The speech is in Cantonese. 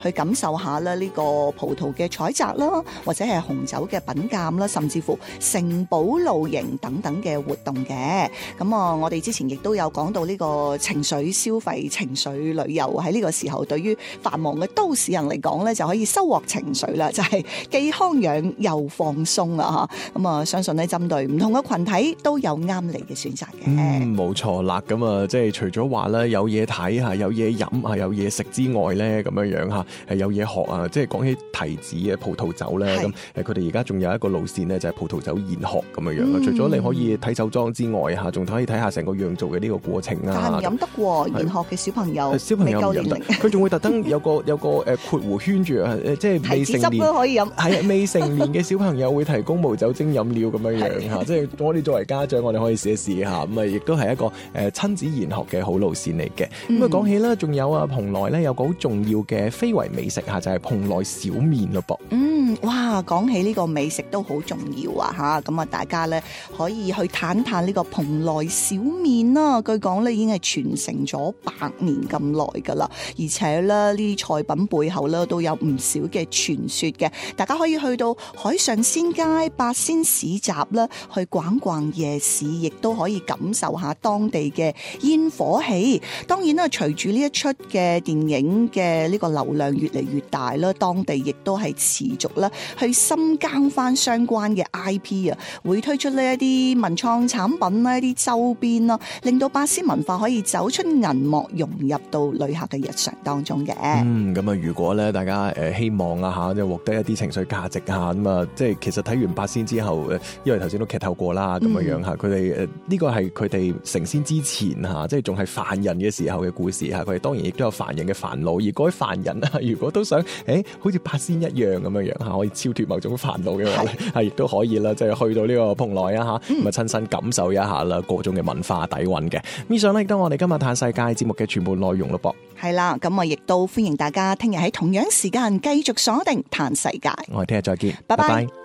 去感受下咧呢個葡萄嘅採摘啦，或者係紅酒嘅品鑑啦，甚至乎城堡露營等等嘅活動嘅。咁我哋之前亦都有講到呢個情緒消費、情緒旅遊喺呢個時候，對於繁忙嘅都市人嚟講咧，就可以收穫情緒啦，就係既康養又放鬆啊！咁相信咧針對唔同嘅群體都有啱你嘅選擇嘅。 冇錯啦。咁即係除咗話咧有嘢睇嚇、有嘢飲嚇、有嘢食之外咧，咁樣嚇係有嘢學啊！即係講起提子嘅葡萄酒咧，咁佢哋而家仲有一個路線咧，就係葡萄酒研學咁樣啊！除咗你可以睇酒莊之外嚇，仲可以睇下成個釀造嘅呢個過程啊！ 但唔飲得喎，研學嘅小朋友未夠年齡，佢仲會特登有個括弧圈住啊！即係未成年都可以飲， 係啊！未成年嘅小朋友會提供無酒精飲料咁樣嚇，即係我哋作為家長，我哋可以試一試下咁啊！亦都係一個親子研學嘅好路線嚟嘅。咁講起啦，仲有蓬萊咧有個好重要嘅非遺美食嚇，就係蓬萊小麵咯噃。 哇！講起呢個美食都好重要啊嚇，咁大家咧可以去嘆嘆呢個蓬萊小麵啦。據講咧已經係傳承咗100年咁耐㗎啦，而且咧呢啲菜品背後咧都有唔少嘅傳說嘅。大家可以去到海上仙街、八仙市集啦，去逛逛夜市，亦都可以感受下當地嘅煙火氣。當然啦，隨住呢一出嘅電影嘅呢個流量越嚟越大啦，當地亦都係持續啦去深耕翻相關嘅 IP 啊，會推出呢一啲文創產品啦、一啲周邊啦，令到八仙文化可以走出銀幕，融入到旅客嘅日常當中嘅。 咁如果咧大家希望啊嚇，即係獲得一啲情緒價值嚇，咁啊即係其實睇完八仙之後，因為頭先都劇透過啦，咁樣嚇，佢哋呢個係佢哋成仙之前嚇，即係仲係凡人嘅時候嘅故事嚇，佢哋當然亦都有凡人嘅煩惱，而嗰啲凡人啊，如果都想好似八仙一樣咁樣嚇，可以超脫某種煩惱嘅話咧，亦都可以啦，即係去到呢個蓬萊啊嚇，咁啊親身感受一下啦各種嘅文化底蘊嘅。以上咧亦都我哋今日嘆世界節目嘅全部內容咯噃。 係啦，咁我亦都歡迎大家聽日喺同樣時間繼續鎖定嘆世界。 我哋聽日再見， 拜拜。